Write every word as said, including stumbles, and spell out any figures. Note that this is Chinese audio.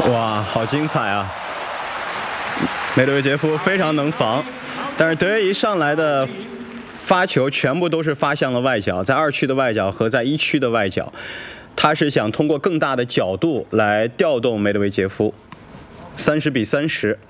哇，好精彩啊！梅德韦杰夫非常能防，但是德约一上来的发球全部都是发向了外角，在二区的外角和在一区的外角，他是想通过更大的角度来调动梅德韦杰夫。三十比三十。